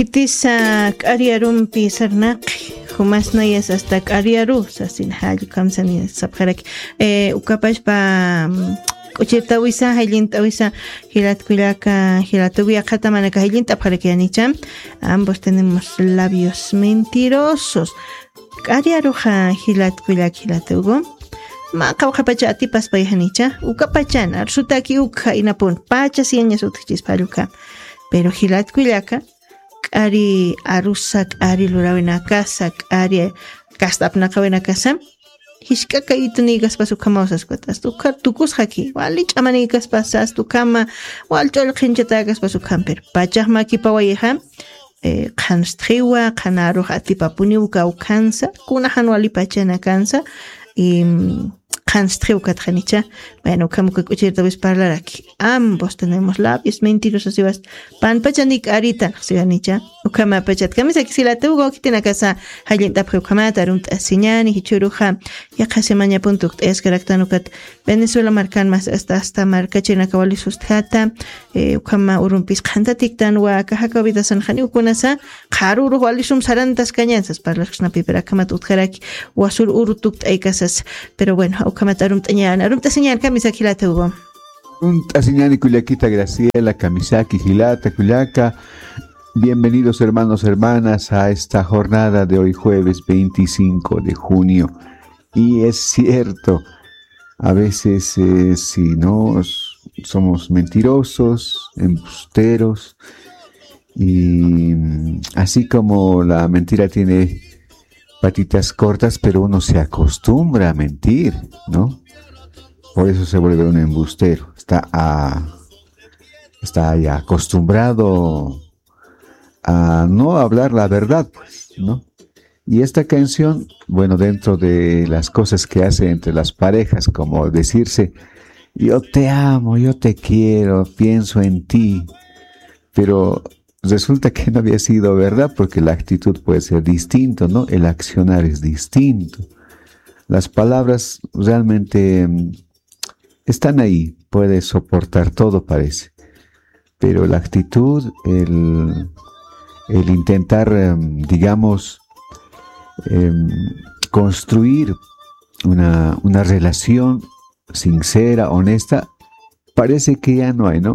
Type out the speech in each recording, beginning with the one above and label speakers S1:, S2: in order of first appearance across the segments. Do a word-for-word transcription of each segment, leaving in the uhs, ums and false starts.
S1: Kitisa k'ariarun pisarnaqi humasnayas hasta k'ariaru sasin hallu kamsani sapjaraki eh ukapashpa Uchirta wisa, Hailinta wisa, Hilatkuilaka, Hilatubia Katamanaka, Hailinta Parakianicha. Ambos tenemos labios mentirosos. Aria roja, Hilatkuilak, Hilatugo. Makaukapacha atipas payanicha. Ukapachana, Sutaki Uka inapun, Pacha cieñas utchis paluka. Pero Hilatkuilaka, Ari Arusak, Ari Luravena casa, Ari Castapnakavena casa. Hishkaka itunigas pasu kamausas kutas tu tukus haki wali chamanigas pasas tu kama wal chol khinchatagas pasu kamper pachah maki pawayeha eh khanstriwa khanaro hatipapuni uka ukansa kuna hanwali pachana kansa y khanstriwa katkhanicha bueno como que kuchirta ves hablar aquí ambos tenemos labios mentirosos y vas pan pachanik arita siganicha ukama pachat kamisa kisila tugo kitina casa halinta ukama tarunt asiñani hichuruja ya casi maña punto es karaktanukat Venezuela marcan más hasta hasta marca china kawali sustata ukama urumpis khanta tiktan wa kahaka vida sanjani ukunasa kharuru wali sum sarantas cañanzas para los snapi para kama tutkaraki wasur urutuk aikasas pero bueno ukama tarunt añana rumta señal kamisa kila tugo
S2: Rumta señal kuliakita Graciela Kamisaki Hilata Kuliaka. Bienvenidos hermanos, hermanas a esta jornada de hoy jueves veinticinco de junio. Y es cierto, a veces eh, si no somos mentirosos, embusteros, y así como la mentira tiene patitas cortas, pero uno se acostumbra a mentir, ¿no? Por eso se vuelve un embustero, está, a, está ya acostumbrado a no hablar la verdad, pues, ¿no? Y esta canción, bueno, dentro de las cosas que hace entre las parejas, como decirse, yo te amo, yo te quiero, pienso en ti, pero resulta que no había sido verdad, porque la actitud puede ser distinta, ¿no? El accionar es distinto. Las palabras realmente están ahí, puede soportar todo, parece, pero la actitud, el... el intentar, eh, digamos, eh, construir una, una relación sincera, honesta, parece que ya no hay, ¿no?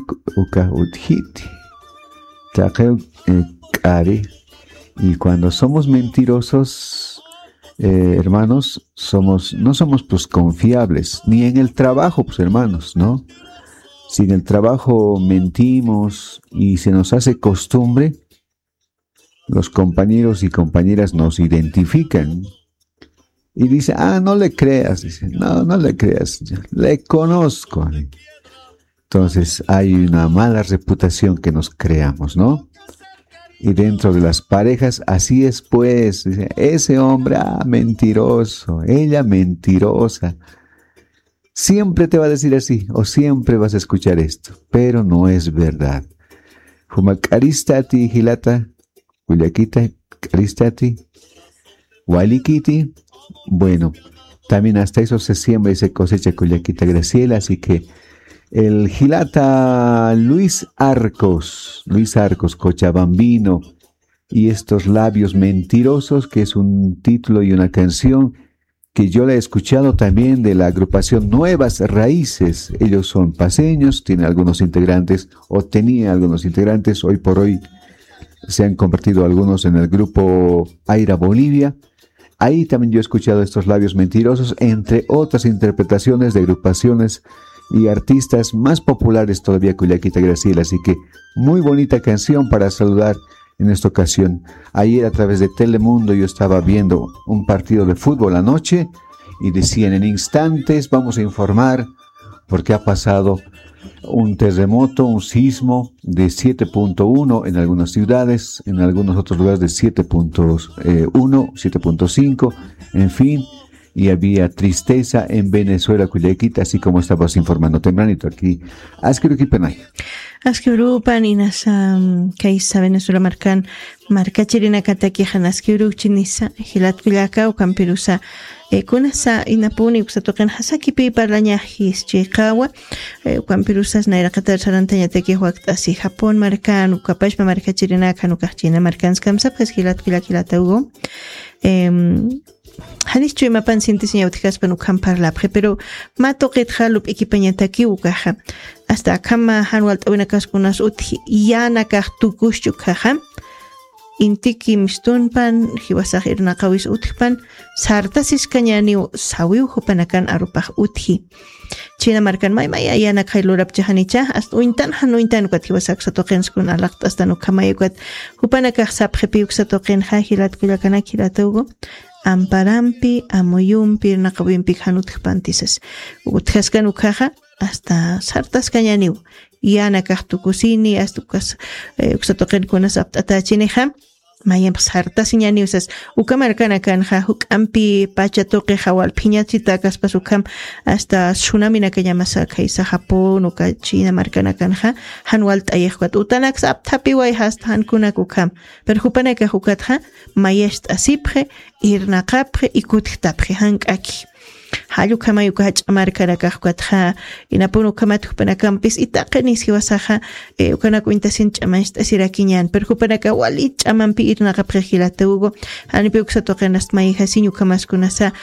S2: Y cuando somos mentirosos, eh, hermanos, somos, no somos pues confiables, ni en el trabajo, pues hermanos, ¿no? Si en el trabajo mentimos y se nos hace costumbre, los compañeros y compañeras nos identifican y dicen, ah, no le creas, dice, no, no le creas, le conozco. Entonces hay una mala reputación que nos creamos, ¿no? Y dentro de las parejas, así es pues, dice, ese hombre, ah, mentiroso, ella mentirosa. Siempre te va a decir así, o siempre vas a escuchar esto, pero no es verdad. Humakaristati hilata, Kuliakita, Karistati, Walikiti. Bueno, también hasta eso se siembra y se cosecha Kuliakita Graciela, así que el Hilata Luis Arcos, Luis Arcos, Cochabambino, y estos labios mentirosos, que es un título y una canción que yo la he escuchado también de la agrupación Nuevas Raíces. Ellos son paseños, tienen algunos integrantes, o tenía algunos integrantes, hoy por hoy se han convertido algunos en el grupo Aira Bolivia. Ahí también yo he escuchado estos labios mentirosos, entre otras interpretaciones de agrupaciones y artistas más populares todavía que Kuliakita Graciela. Así que muy bonita canción para saludar en esta ocasión. Ayer a través de Telemundo yo estaba viendo un partido de fútbol anoche y decían, en instantes vamos a informar porque ha pasado un terremoto, un sismo de siete punto uno en algunas ciudades, en algunos otros lugares de siete punto uno, siete punto cinco, en fin, y había tristeza en Venezuela, Cuyaquita, así como estabas informando tempranito aquí. Asquiru Kipanay.
S1: Asquiru Paninas, Kaisa Venezuela Marcan, Marca Chirina Kataki, Hanaskiru Chinisa, Hilat Kuyaka, o Campirusa. Kunasa inapuni usatoqen hasakipi parlañajis chikawa Campirusas naira qatar sarantaña teki huaqtasi Japón marcan ukapashpa markachirina kan ukachina marcans kamsap hilat kilakilata ugo hanis chui mapan sintis ñawtikaspan ukan parlapje pero matoqit halup equipañataki ukaja hasta kama hanwal t'awinakaskunas uthi yana kaq tukushchu kaja intiki mistunpan hiwasaq irnaqawis uthipan sartasis kañaniw sawiw hupanakan arupaq uthi china markan may may ayana khailurap chahanicha hasta uintan hanuintan ukat hiwasaq satoqenskun alaqt hasta no kamayukat hupanakaq sapqepi uksatoqen ha hilat kulakana kiratawgo amparampi amuyumpi irnaqawinpi hanuthipantisas uthaskan ukaja hasta sartas kañaniw yana kahtukusini astukas uksatoqen kunas apt'atachineja mayan sartas ñani usas ukamarkana kanja hukampi pachatoqe hawal piñachita kaspas ukam hasta tsunami na llamas kaisa Japón uka China markana kanja hanwal t'ayejwat utanak saptapi way hasta hankunak ukam pero hupanaka hukatja mayest asipje irnaqapje ikutkitapje hank'aki halu kama yuka hach'amarkana kajwatja inapun ukamat hupanakampis itaqenis hiwasaja ukana kuintasin ch'amanch t'asirakiñan pero hupanaka wali ch'amanpi irnaqapje hilata ugo hanipi uksatoqenas mayhasin ukamaskunasa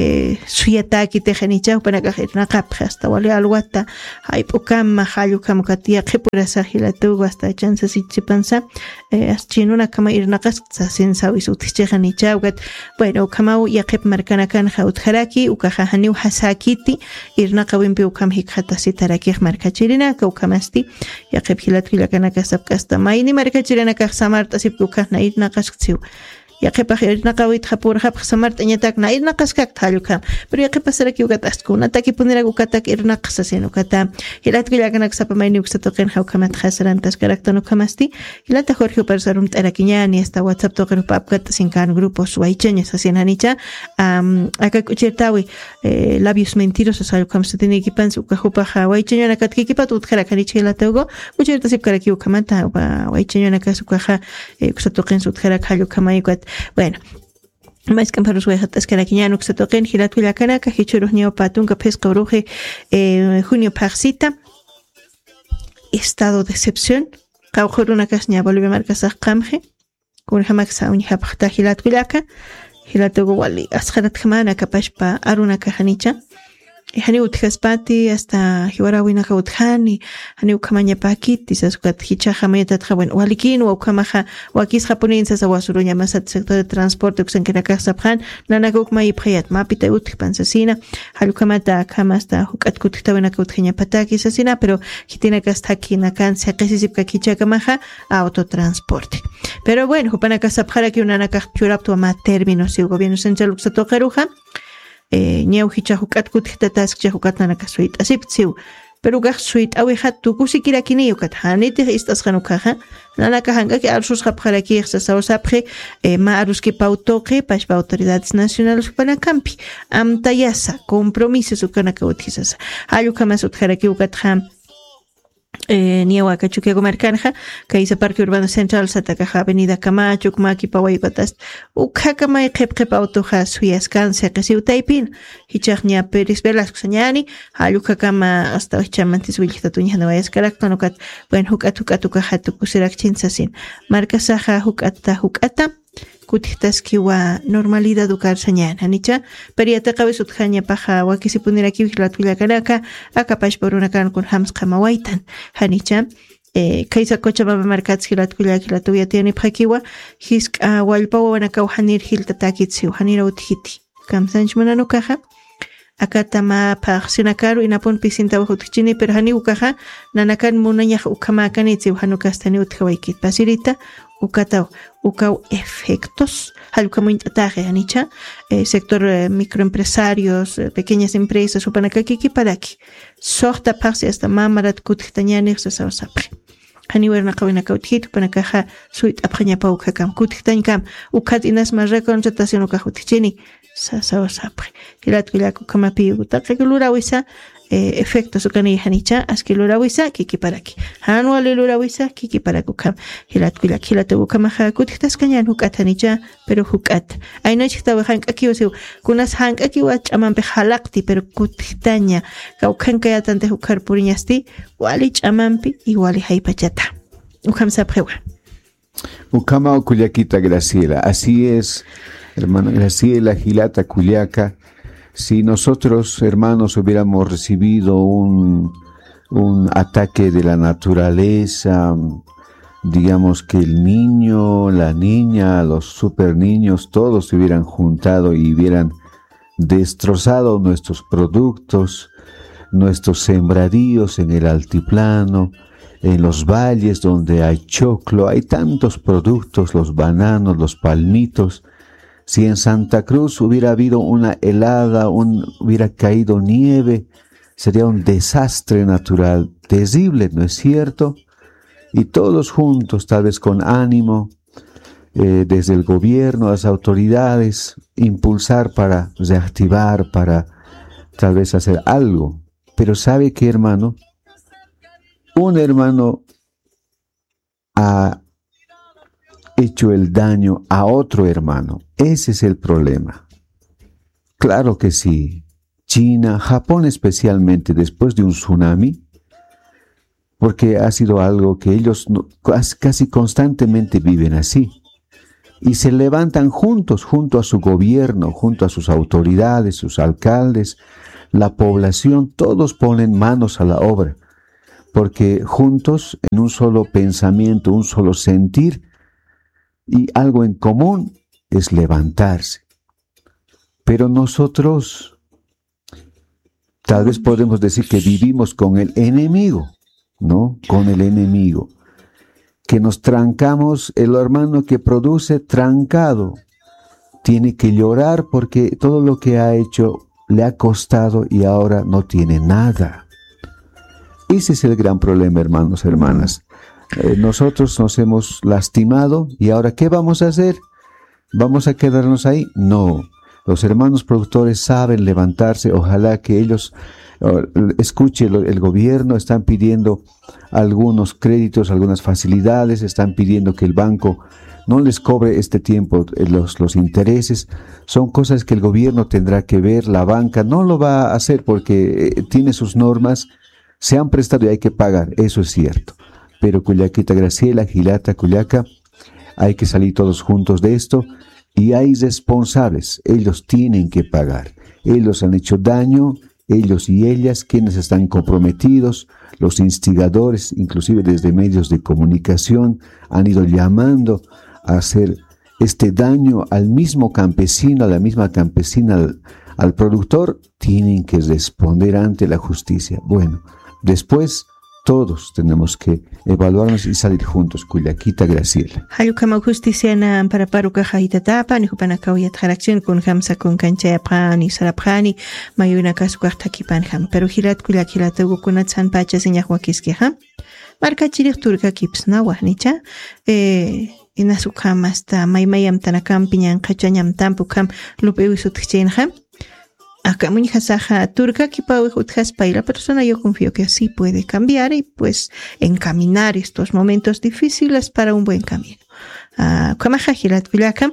S1: suyataki tejanicha hupanaka irnaqapje hasta wali alwata hayp'ukama halu kama katiya qhipurasa hilata ugo hasta chances ichipansa chinuna kama irnaqas sasensawis utijchejanicha ukat bueno kama yaqip markana kanja utjaraki ukaja haniw hasakiti irnaqawinpi ukam hikhatasi tarakij markachirinaka ukamasti yaqip hilatkillakanaka sapkasta mayni markachirinaka samart'asipki ukajna irnaqasqtsiw yaqipaj irnaqawit hapurjapaj samart'añatak na irnaqaskakta hallukam pero yaqipas saraki ukataskunataki puniraq ukatak irnaqsasin ukata hilatkillakanaka sapa mayni uksatoqen hawkamat hasarantas karaktan ukamasti hilata Jorge Parsarum t'arakiñani hasta WhatsApp toqen upapkata sinkan grupos waychañas asin hanicha aka kuchirtawi labios mentirosos hallukam satinikipan ukajupaja waychañana katkikipat utqarak hanicha hilata ugo kuchirtasip karaki ukamata waychañana kasukaja uksatoqen sutqarak hallukamayukat bueno, más que para su hija tascaraquiñano que se toquen giratu la cara que hichuros neopatunga pesca bruje junio parcita estado de excepción caujor una casña volve marcas a camje con jamaxa un japta giratu la cara giratu wali asjarat jamana capaz pa aruna cajanicha hani utkaspati hasta hiwarawina kautjani hani ukamanya pakiti sasukat hicha jamayata tjawen walikin wa ukamaja wakis japoninsa sawasuruña masat sector de transporte uksankena kasapjan nanaka ukmay priyat mapita utkipan sasina halukamata kamasta hukat kutkitawena kautjenya pataki sasina pero hitina kastakina kan seqisisipka kicha kamaja autotransporte pero bueno hupana kasapjara que unanaka churaptu ma términos si gobierno central uksatoqeruja ñew hicha hukat kutkitatas hicha hukatana kasuit asiptsiu pero gaj suit awijat tukusikira kini ukat haniti istas khanukaja nanaka hanga que arsus khapkharaki xasawsapje ma aruski pautoqe pashpa autoridades nacionales para campi am tayasa compromisos ukanaka uthisas halukamas utkharaki ukat ham Eh, Niewa Cachuquego Mercanja, Caisa Parque Urbano Central, Satacaja, Avenida Camacho, Kumaki, Pawaipatas, Ukakama y Kepkepa Autoja, Suyascan, Secasiu Taipin, Hichagnia Pérez Velasco Sañani, Halukakama, hasta Chamantis Wilchatuña, no es Caractanocat, Buen Hukatuka, Hatukusirak Chinsasin, Marca Saja, Hukata, Hukata. Kutihtaskiwa normalidad ukar sañan hanicha periata qabis utkhanya paja wakisi punira ki hilatwila karaka akapash poruna kan kun hams qamawaitan hanicha eh kaisa kocha baba markats hilatwila hilatuya tiani phakiwa hisk walpawa wana ka hanir hiltatakitsi hanira uthiti kamsanch manano kaja akatama pag sinakaru inapon pisinta utchini pero hani ukaja nanakan munanya ukama kanitsi hanukastani utkhawaikit pasirita ukataw ukaw efectos halukamo intataje anicha eh, sector eh, microempresarios eh, pequeñas empresas upanakaki kipadaki sorta parsi hasta mamarat kutkitañani sasawsapre Haniwerna kawina kautijito pana kaja suit apjaña pa ukakam kutijtañ kam ukat inas más recontratación ukajutichini sa sa sapre hilat kuyaku kamapi utaka lura wisa eh, efectos ukani hanicha aski lura wisa kiki paraki hanwa lura wisa kiki paraku kam hilat kuyak hilat ukamaja kutijtas kañan hukatanicha pero hukat ayna chita wajan akiwasiu kunas hank akiwa chamanpe halakti pero kutijtaña kaukan kaya tante hukar puriñasti wali chamanpi iguali haipachata ukam saprewa
S2: ukama kuliakita Graciela, así es, hermana Graciela, Gilata, Culiaca. Si nosotros, hermanos, hubiéramos recibido un, un ataque de la naturaleza, digamos que el niño, la niña, los super niños, todos se hubieran juntado y hubieran destrozado nuestros productos, nuestros sembradíos en el altiplano, en los valles donde hay choclo, hay tantos productos, los bananos, los palmitos. Si en Santa Cruz hubiera habido una helada, un, hubiera caído nieve, sería un desastre natural terrible, ¿no es cierto? Y todos juntos, tal vez con ánimo, eh, desde el gobierno, las autoridades, impulsar para reactivar, para tal vez hacer algo. Pero ¿sabe qué, hermano? Un hermano ha hecho el daño a otro hermano. Ese es el problema. Claro que sí. China, Japón especialmente, después de un tsunami, porque ha sido algo que ellos casi constantemente viven así. Y se levantan juntos, junto a su gobierno, junto a sus autoridades, sus alcaldes, la población, todos ponen manos a la obra. Porque juntos, en un solo pensamiento, un solo sentir y algo en común es levantarse. Pero nosotros, tal vez podemos decir que vivimos con el enemigo, ¿no? Con el enemigo. Que nos trancamos, el hermano que produce trancado tiene que llorar porque todo lo que ha hecho le ha costado y ahora no tiene nada. Ese es el gran problema, hermanos, hermanas. Eh, nosotros nos hemos lastimado y ahora, ¿qué vamos a hacer? ¿Vamos a quedarnos ahí? No. Los hermanos productores saben levantarse. Ojalá que ellos uh, escuchen el, el gobierno. Están pidiendo algunos créditos, algunas facilidades. Están pidiendo que el banco no les cobre este tiempo eh, los, los intereses. Son cosas que el gobierno tendrá que ver. La banca no lo va a hacer porque eh, tiene sus normas. Se han prestado y hay que pagar, eso es cierto. Pero Culiaquita Graciela, Gilata, Culiaca, hay que salir todos juntos de esto y hay responsables, ellos tienen que pagar. Ellos han hecho daño, ellos y ellas, quienes están comprometidos, los instigadores, inclusive desde medios de comunicación, han ido llamando a hacer este daño al mismo campesino, a la misma campesina, al, al productor, tienen que responder ante la justicia. Bueno, después todos tenemos que evaluarnos y salir juntos. Culiaquita Graciela.
S1: Hayukama justicia na para paruka haitata ni hupana kawiyat harakción con hamsa con cancha pani sarapani mayuna kasukartaki panham pero hilat kuliakila tugu kunat san pacha señahuakiski ha marca chirich turka kipsna wahnicha eh inasukam hasta maymayam tanakam piñan kachanyam tampukam lupewisutchenham. Acá muñejasaja turca que pague utjas para la persona, yo confío que así puede cambiar y pues encaminar estos momentos difíciles para un buen camino. Kamaja hilat kuliaka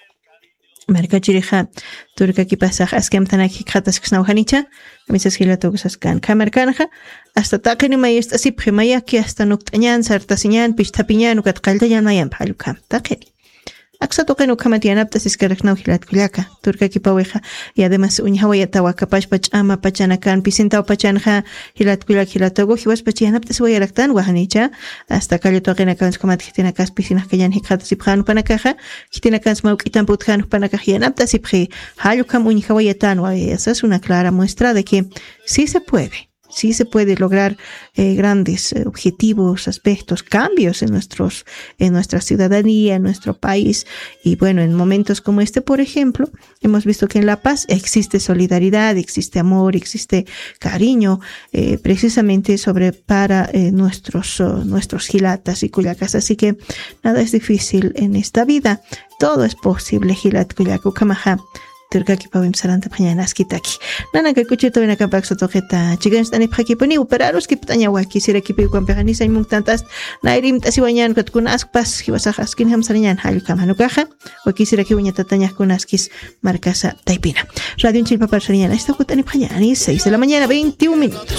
S1: marca chirija turca que pasaja askem tanaki khatas knauhanicha misas hilatos askan kamerkanja hasta taqini mayest así primaya que hasta noctañan sartasiñan pishtapiñan ukat qaldayan mayan palukam taqini Axatoqeno kamatianaptas iskaraqnaw hilat kuliaka turka kipaweja y además uñhawaya tawakapash pachama pachanakan pisintaw pachanja hilat kuliak hilatogo hiwas pachianaptas wayaraqtan wahanicha hasta kallatoqina kans kamat hitina kas pisinaj kayan hikhatas ibhan panakaja hitina kans mawqitan putjan panakaj yanaptas ibhi halukam uñhawaya tan wayasas una clara muestra de que sí se puede sí se puede lograr eh, grandes eh, objetivos, aspectos, cambios en nuestros, en nuestra ciudadanía, en nuestro país. Y bueno, en momentos como este, por ejemplo, hemos visto que en La Paz existe solidaridad, existe amor, existe cariño, eh, precisamente sobre para eh, nuestros, uh, nuestros gilatas y cuyacas. Así que nada es difícil en esta vida. Todo es posible, gilat cuyacu kamaja. Turkaki pawim saranta pañana skitaki. Nana que cuchito ven acá para sotojeta. Chigan están ipaki poni operaros que putaña waki sira kipi kwan peganisa imung tantas nairim tasiwañan kat kun aspas hiwasajas kin ham sarañan halu kamanu kaja waki sira ki uña tataña kun askis marcasa taipina. Radio Chilpa para sarañan esta kutani pañani seis de la mañana veintiún minutos.